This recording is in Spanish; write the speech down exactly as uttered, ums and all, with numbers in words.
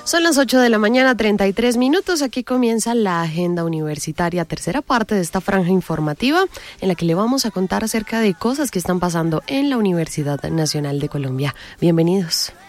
Son las ocho de la mañana, treinta y tres minutos. Aquí comienza la agenda universitaria, tercera parte de esta franja informativa en la que le vamos a contar acerca de cosas que están pasando en la Universidad Nacional de Colombia. Bienvenidos.